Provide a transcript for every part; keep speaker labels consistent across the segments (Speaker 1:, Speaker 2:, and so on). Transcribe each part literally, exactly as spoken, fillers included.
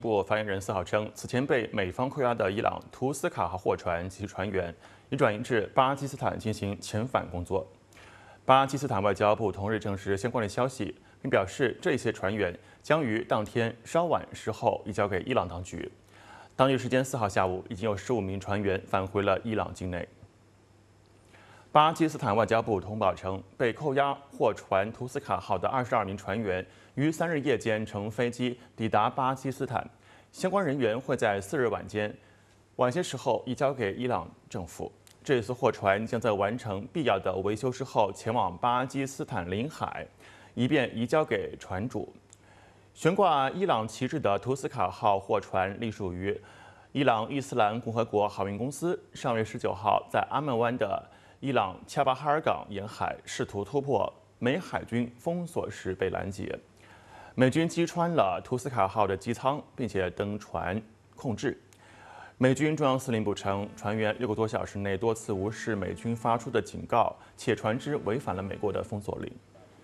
Speaker 1: 部发言人四号称，此前被美方扣押的伊朗图斯卡号货船及其船员已转移至巴基斯坦进行遣返工作。巴基斯坦外交部同日证实相关的消息，并表示这些船员将于当天稍晚时候移交给伊朗当局。当地时间四号下午，已经有十五名船员返回了伊朗境内。巴基斯坦外交部通报称，被扣押货船图斯卡号的二十二名船员于三日夜间乘飞机抵达巴基斯坦，相关人员会在四日晚间晚些时候移交给伊朗政府。这艘货船将在完成必要的维修之后前往巴基斯坦领海，以便移交给船主。悬挂伊朗旗帜的图斯卡号货船隶属于伊朗伊斯兰共和国航运公司，上月十九号在阿曼湾的伊朗恰巴哈尔港沿海试图突破美海军封锁时被拦截，美军击穿了图斯卡号的机舱，并且登船控制。美军中央司令部称，船员六个多小时内多次无视美军发出的警告，且船只违反了美国的封锁令。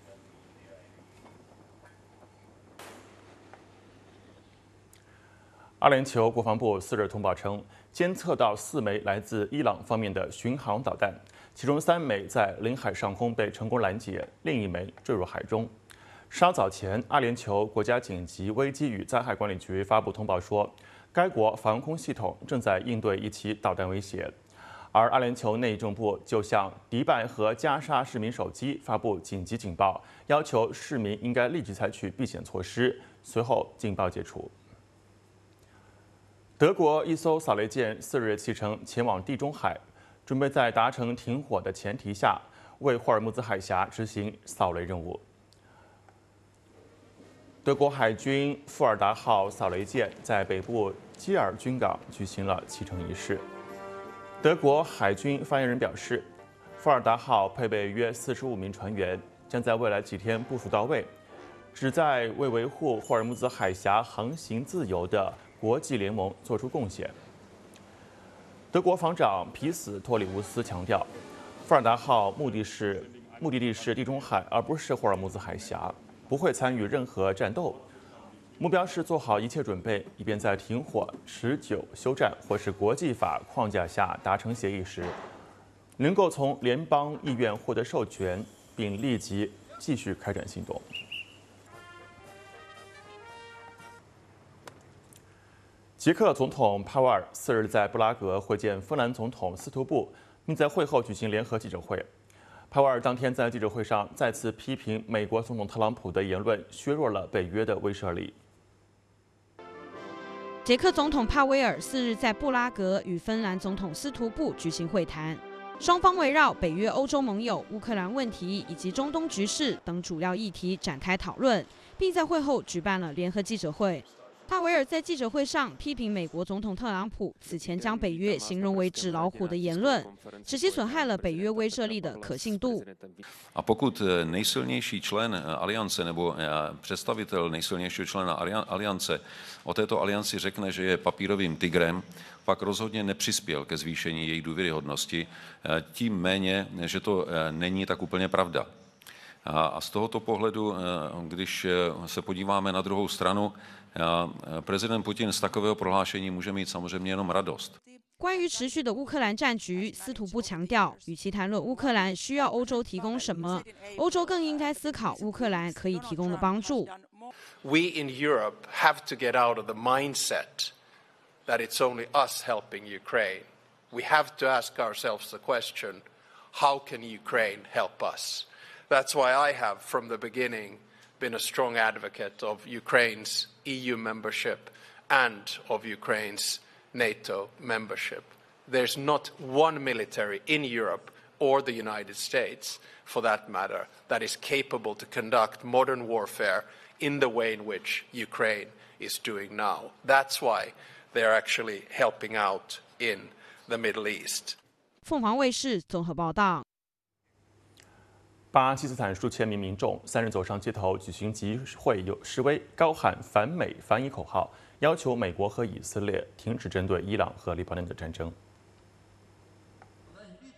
Speaker 1: 阿联酋国防部四日通报称，监测到四枚来自伊朗方面的巡航导弹，其中三枚在领海上空被成功拦截，另一枚坠入海中。稍早前，阿联酋国家紧急危机与灾害管理局发布通报说，该国防空系统正在应对一起导弹威胁。而阿联酋内政部就向迪拜和加沙市民手机发布紧急警报，要求市民应该立即采取避险措施。随后，警报解除。德国一艘扫雷舰四日启程前往地中海，准备在达成停火的前提下，为霍尔木兹海峡执行扫雷任务。德国海军富尔达号扫雷舰在北部基尔军港举行了启程仪式。德国海军发言人表示，富尔达号配备约四十五名船员，将在未来几天部署到位，旨在为维护霍尔木兹海峡航行自由的国际联盟做出贡献。德国防长皮斯托里乌斯强调，富尔达号目的是目的地是地中海，而不是霍尔木兹海峡，不会参与任何战斗。目标是做好一切准备，以便在停火、持久休战或是国际法框架下达成协议时，能够从联邦议院获得授权，并立即继续开展行动。捷克总统帕沃尔四日在布拉格会见芬兰总统斯图布，并在会后举行联合记者会。帕沃尔当天在记者会上再次批评美国总统特朗普的言论削弱了北约的威慑力。
Speaker 2: 捷克总统帕威尔四日在布拉格与芬兰总统斯图布举行会谈，双方围绕北约欧洲盟友、乌克兰问题以及中东局势等主要议题展开讨论，并在会后举办了联合记者会。帕维尔在记者会上批评美国总统特朗普此前将北约形容为纸老虎的言论，直接损害了北约威慑力的可信度。
Speaker 3: A pokud nejsilnější člen aliance nebo představitel nejsilnějšího člena aliance o této alianci řekne, že je papírovým tigrem, pak rozhodně nepřispěl ke zvýšení její důvěryhodnosti, tím méně, že to není tak úplně pravda. A z tohoto pohledu, když se podíváme na druhou stranu, prezident Putin z takového prohlášení může mít samozřejmě jenom radost.
Speaker 2: 关于持续的乌克兰战局，斯图布强调，与其谈论乌克兰需要欧洲提供什么，欧洲更应该思考乌克兰可以提供的帮助。
Speaker 4: We in Europe have to get out of the mindset that it's only us helping Ukraine. We have to ask ourselves the question, how can Ukraine help us? That's why I have, from the beginning, been a strong advocate of Ukraine's E U membership and of Ukraine's NATO membership. There's not one military in Europe or the United States, for that matter, that is capable to conduct modern warfare in the way in which Ukraine is doing now. That's why they're actually helping out in the Middle East.
Speaker 2: 凤凰卫视综合报道。
Speaker 1: 巴基斯坦数千名民众三日走上街头举行集会示威，高喊反美反以口号，要求美国和以色列停止针对伊朗和黎巴嫩的战争。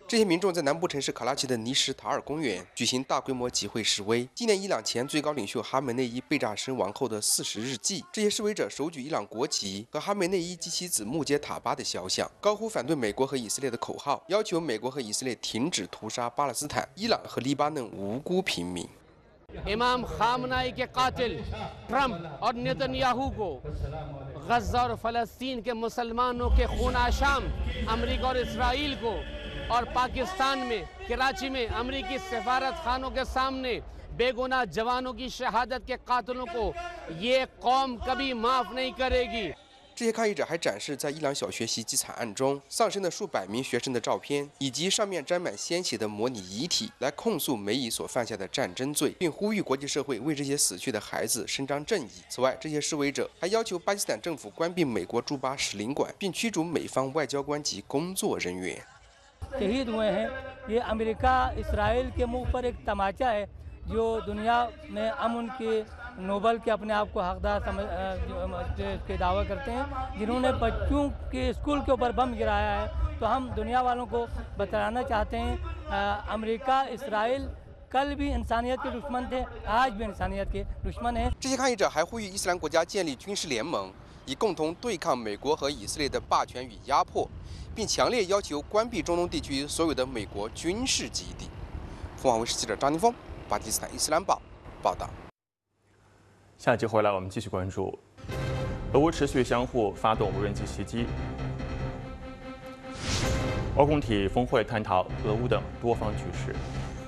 Speaker 5: 这些民众在南部城市卡拉奇的尼什塔尔公园举行大规模集会示威，纪念伊朗前最高领袖哈梅内伊被炸身亡后的四十日祭。这些示威者手举伊朗国旗和哈梅内伊及其子穆杰塔巴的肖像，高呼反对美国和以色列的口号，要求美国和以色列停止屠杀巴勒斯坦、伊朗和黎巴嫩无辜平民。
Speaker 6: इमाम खामनाई के कातिल ट्रंप और नेतन्याहू को गज़ा और फ़लस्तीन के मुसलमानों के खून-आशाम अमेरिका और इसराइल को और पाकिस्तान में कराची में अमेरिकी सफारत खानों के सामने बेगुनाह जवानों की शहादत के कातिलों को ये कौम कभी माफ़ नहीं करेगी।
Speaker 5: 这些抗议者还展示在伊朗小学袭击惨案中丧生的数百名学生的照片，以及上面沾满鲜血的模拟遗体，来控诉美以所犯下的战争罪，并呼吁国际社会为这些死去的孩子伸张正义。此外，这些示威者还要求巴基斯坦政府关闭美国驻巴使领馆，并驱逐美方外交官及工作人员。
Speaker 7: शहीद हुए हैं ये अमेरिका इसराइल के मुंह पर एक तमाचा है जो दुनिया में अमन के नोबल के अपने आप को हकदार समझ के दावा करते हैं जिन्होंने बच्चों के स्कूल के ऊपर बम गिराया है तो हम दुनिया वालों को बताना चाहते हैं अमेरिका इसराइल कल भी इंसानियत के दुश्मन थे आज भी इंसानियत के दुश्मन हैं।
Speaker 5: 这些抗议者还呼吁伊斯兰国家建立军事联盟，以共同对抗美国和以色列的霸权与压迫。 并强烈要求关闭中东地区所有的美国军事基地。凤凰卫视记者张宁峰，巴基斯坦伊斯兰报报道。
Speaker 1: 下一集回来，我们继续关注俄乌持续相互发动无人机袭击，欧共体峰会探讨俄乌等多方局势。